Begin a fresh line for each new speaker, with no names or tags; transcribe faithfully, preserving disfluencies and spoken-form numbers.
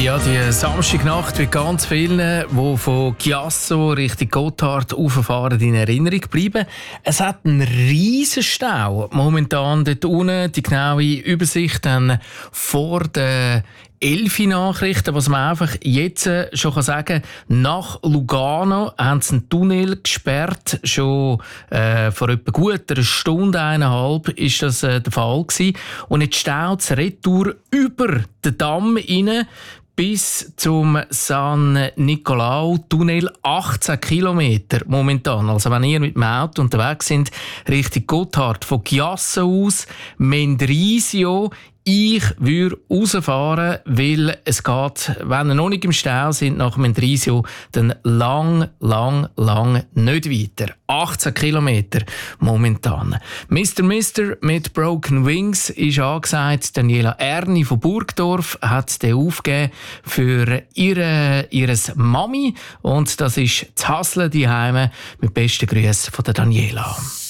Ja, die Samstagnacht wird ganz vielen, die von Chiasso Richtung Gotthard rauffahren, in Erinnerung bleiben. Es hat einen riesen Stau momentan dort unten. Die genaue Übersicht dann vor der elfi Nachrichten, was man einfach jetzt schon sagen kann. Nach Lugano haben sie einen Tunnel gesperrt. Schon äh, vor etwa gut einer Stunde, eineinhalb, ist das äh, der Fall gewesen. Und jetzt staut es retour über den Damm rein bis zum San Nicolau-Tunnel, achtzehn Kilometer momentan. Also wenn ihr mit dem Auto unterwegs seid, Richtung Gotthard, von Chiasso aus, Mendrisio, ich würde rausfahren, weil es geht, wenn ihr noch nicht im Stau sind, nach Mendrisio, dann lang, lang, lang nicht weiter. achtzehn Kilometer momentan. Mister Mister mit Broken Wings ist angesagt. Daniela Erni von Burgdorf hat den aufgegeben für ihre, ihres Mami. Und das ist das Hasseln daheim. Mit besten Grüßen von der Daniela.